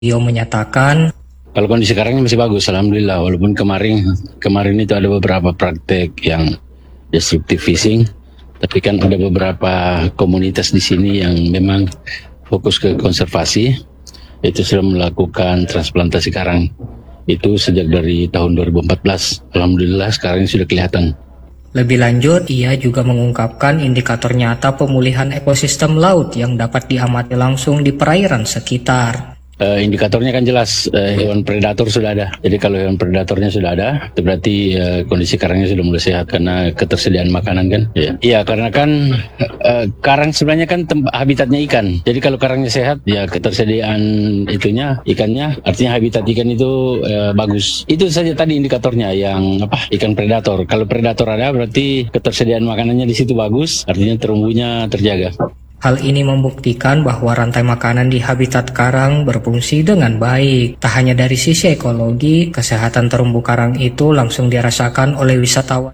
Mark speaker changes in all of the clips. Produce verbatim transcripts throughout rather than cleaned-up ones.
Speaker 1: Dia menyatakan,
Speaker 2: kalau kondisi karangnya masih bagus, alhamdulillah. Walaupun kemarin kemarin itu ada beberapa praktek yang destructive fishing, tapi kan ada beberapa komunitas di sini yang memang fokus ke konservasi, itu sudah melakukan transplantasi karang. Itu sejak dari tahun dua ribu empat belas. Alhamdulillah sekarang sudah kelihatan.
Speaker 1: Lebih lanjut, ia juga mengungkapkan indikator nyata pemulihan ekosistem laut yang dapat diamati langsung di perairan sekitar.
Speaker 2: Uh, indikatornya kan jelas, uh, hewan predator sudah ada. Jadi kalau hewan predatornya sudah ada, itu berarti uh, kondisi karangnya sudah mulai sehat karena ketersediaan makanan kan. Iya, ya, karena kan uh, karang sebenarnya kan tempat habitatnya ikan. Jadi kalau karangnya sehat, ya ketersediaan itunya ikannya, artinya habitat ikan itu uh, bagus. Itu saja tadi indikatornya yang apa? Ikan predator. Kalau predator ada, berarti ketersediaan makanannya di situ bagus, artinya terumbunya terjaga.
Speaker 1: Hal ini membuktikan bahwa rantai makanan di habitat karang berfungsi dengan baik. Tak hanya dari sisi ekologi, kesehatan terumbu karang itu langsung dirasakan oleh wisatawan.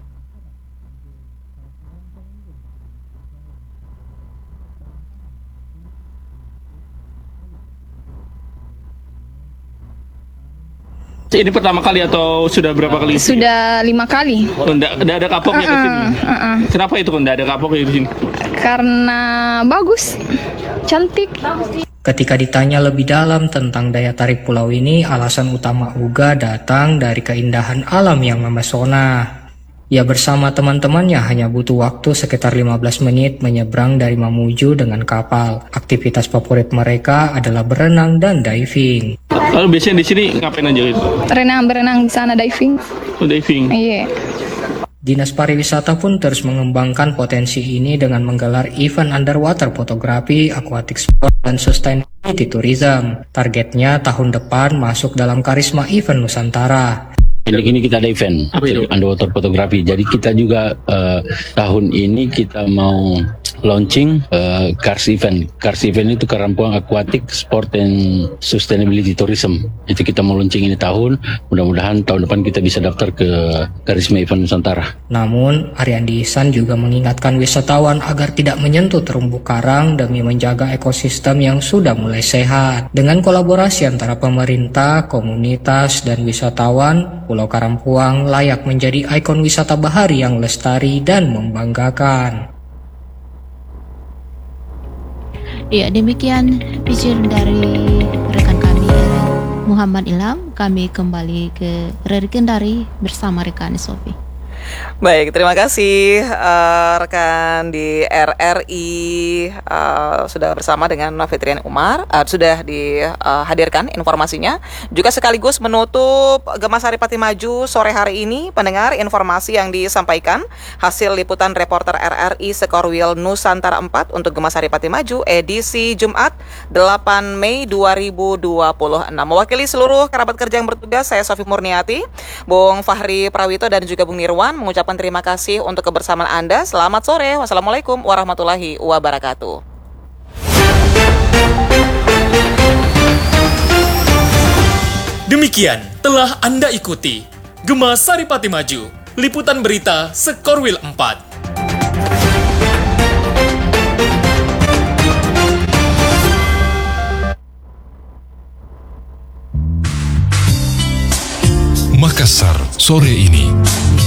Speaker 3: Ini pertama kali atau sudah berapa kali?
Speaker 4: Sudah lima kali.
Speaker 3: Oh, enggak, enggak ada kapoknya
Speaker 4: uh-uh,
Speaker 3: ke sini?
Speaker 4: Uh-uh.
Speaker 3: Kenapa itu kok enggak ada kapoknya di sini?
Speaker 4: Karena bagus, cantik.
Speaker 1: Ketika ditanya lebih dalam tentang daya tarik pulau ini, alasan utama Uga datang dari keindahan alam yang memesona. Ia bersama teman-temannya hanya butuh waktu sekitar lima belas menit menyeberang dari Mamuju dengan kapal. Aktivitas favorit mereka adalah berenang dan diving.
Speaker 3: Lalu biasanya di sini ngapain aja itu?
Speaker 4: Renang, berenang di sana, diving.
Speaker 3: Oh, diving.
Speaker 4: Iya.
Speaker 1: Dinas Pariwisata pun terus mengembangkan potensi ini dengan menggelar event underwater fotografi, aquatic sport, dan sustainability tourism. Targetnya tahun depan masuk dalam karisma event Nusantara.
Speaker 2: Ini, ini kita ada event underwater fotografi. Jadi kita juga uh, tahun ini kita mau launching uh, Cars Event. Cars Event itu Karampuang Aquatic Sport and Sustainability Tourism. Itu kita mau launching ini tahun. Mudah-mudahan tahun depan kita bisa daftar ke Karisma Event Nusantara.
Speaker 1: Namun, Ariandi Ihsan juga mengingatkan wisatawan agar tidak menyentuh terumbu karang demi menjaga ekosistem yang sudah mulai sehat. Dengan kolaborasi antara pemerintah, komunitas, dan wisatawan, Pulau Karampuang layak menjadi ikon wisata bahari yang lestari dan membanggakan.
Speaker 5: Ya, demikian bincang dari rekan kami Muhammad Ilham. Kami kembali ke Reri Kendari bersama rekan Sofi.
Speaker 6: Baik, terima kasih uh, rekan di R R I uh, sudah bersama dengan Fitrian Umar, uh, sudah dihadirkan uh, informasinya. Juga sekaligus menutup Gema Saripati Maju sore hari ini. Pendengar, informasi yang disampaikan hasil liputan reporter R R I Sekorwil Nusantara empat untuk Gema Saripati Maju edisi Jumat delapan Mei dua ribu dua puluh enam. Mewakili seluruh kerabat kerja yang bertugas, saya Sofi Murniati, Bung Fahri Prawito, dan juga Bung Nirwan mengucapkan terima kasih untuk kebersamaan Anda. Selamat sore. Wassalamualaikum warahmatullahi wabarakatuh.
Speaker 7: Demikian telah Anda ikuti Gema Saripati Maju, liputan berita Sekorwil empat.
Speaker 8: Makassar sore ini.